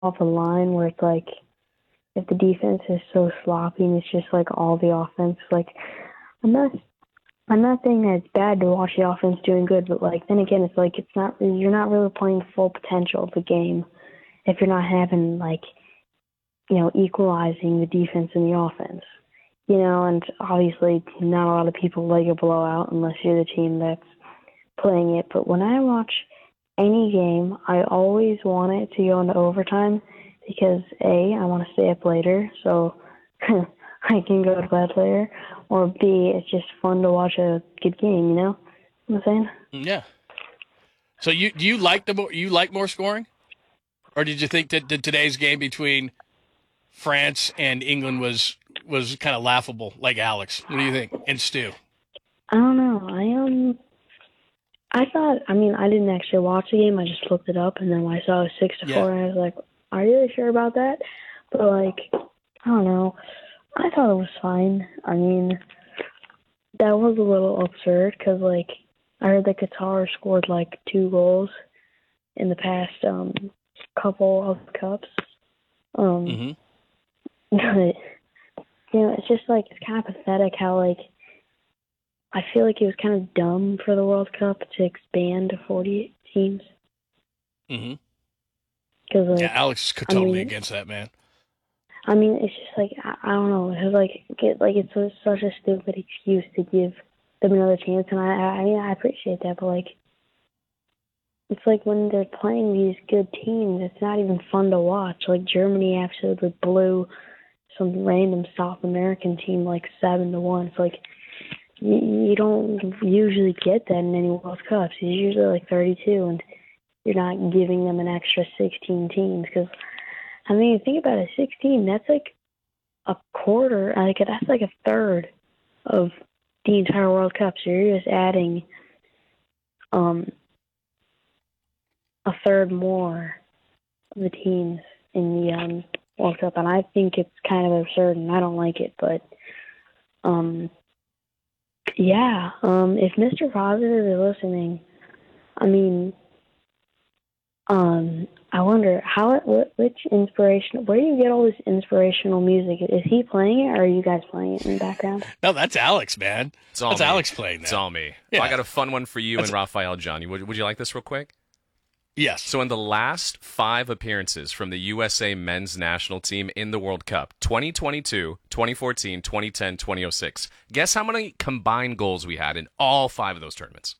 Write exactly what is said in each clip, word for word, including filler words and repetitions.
off a line where it's like if the defense is so sloppy and it's just like all the offense. Like I'm not I'm not saying that it's bad to watch the offense doing good, but like then again, it's like it's not you're not really playing the full potential of the game if you're not having like you know equalizing the defense and the offense. You know, and obviously not a lot of people like a blowout unless you're the team that's playing it. But when I watch any game, I always want it to go into overtime because A, I want to stay up later, so I can go to bed later, or B, it's just fun to watch a good game. You know what I'm saying? Yeah. So you do you like the more you like more scoring, or did you think that the, today's game between France and England was was kind of laughable, like Alex? What do you think? And Stu? I don't know. I um, I thought. I mean, I didn't actually watch the game. I just looked it up, and then when I saw it was six to Yeah. four, and I was like, "Are you really sure about that?" But like, I don't know. I thought it was fine. I mean, that was a little absurd because like I heard that Qatar scored like two goals in the past um couple of cups. Um, Mm-hmm. but you know, it's just like it's kind of pathetic how like I feel like it was kind of dumb for the World Cup to expand to forty-eight teams. Mm-hmm. Cause, like, Yeah, Alex is totally I mean, against that, man. I mean, it's just like I, I don't know. It's like get, like it's so- such a stupid excuse to give them another chance, and I I mean I appreciate that, but like it's like when they're playing these good teams, it's not even fun to watch. Like Germany absolutely blew some random South American team like seven to one. It's like you, you don't usually get that in any World Cups. It's usually like thirty-two, and you're not giving them an extra sixteen teams because. I mean, think about it, sixteen, that's like a quarter, like that's like a third of the entire World Cup. So you're just adding um, a third more of the teams in the um, World Cup. And I think it's kind of absurd, and I don't like it. But, um, yeah, um, if Mister Positive is listening, I mean, um, I wonder how what, which inspiration. Where do you get all this inspirational music? Is he playing it, or are you guys playing it in the background? No, that's Alex, man. It's all That's me. Alex playing that. It's all me. Yeah. I got a fun one for you That's- and Raphael, Johnny. Would, would you like this real quick? Yes. So in the last five appearances from the U S A men's national team in the World Cup, twenty twenty-two, twenty fourteen, twenty ten, twenty oh six, guess how many combined goals we had in all five of those tournaments?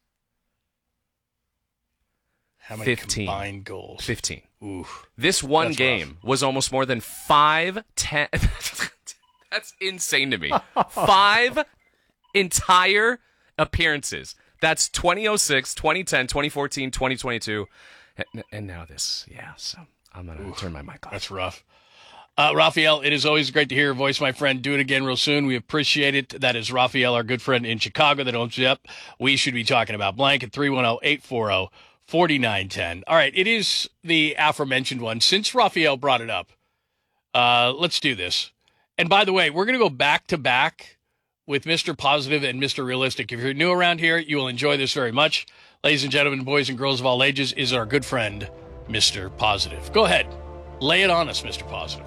How many fifteen. combined goals? fifteen. Ooh. This one That's game rough. was almost more than five, ten. That's insane to me. Five entire appearances. That's twenty oh six, twenty ten, twenty fourteen, twenty twenty-two, and, and now this. Yeah, so I'm going to turn my mic off. That's rough. Uh, Raphael, it is always great to hear your voice, my friend. Do it again real soon. We appreciate it. That is Raphael, our good friend in Chicago that owns you up. We should be talking about blank at three one zero, eight four zero, four nine one zero. All right, it is the aforementioned one. Since Raphael brought it up, uh, let's do this. And by the way, we're going to go back to back with Mister Positive and Mister Realistic. If you're new around here, you will enjoy this very much. Ladies and gentlemen, boys and girls of all ages, is our good friend, Mister Positive. Go ahead. Lay it on us, Mister Positive.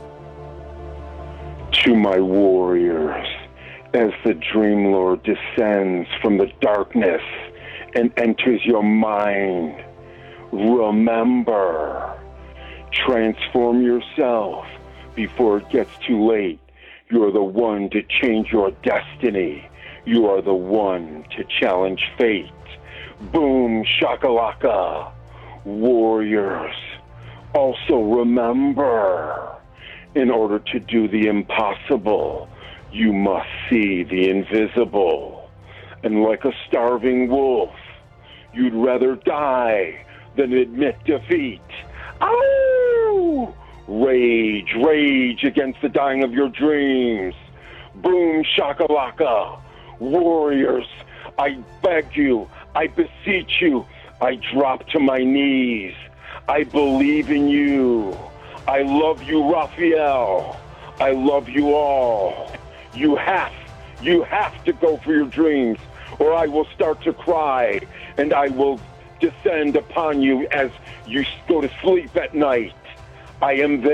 To my warriors, as the Dream Lord descends from the darkness and enters your mind, remember, transform yourself before it gets too late. You are the one to change your destiny. You are the one to challenge fate. Boom, shakalaka. Warriors, also remember, in order to do the impossible, you must see the invisible. And like a starving wolf, you'd rather die than admit defeat. Ow! Rage, rage against the dying of your dreams. Boom, shakalaka. Warriors, I beg you, I beseech you, I drop to my knees. I believe in you. I love you, Raphael. I love you all. You have, you have to go for your dreams, or I will start to cry, and I will descend upon you as you go to sleep at night. I am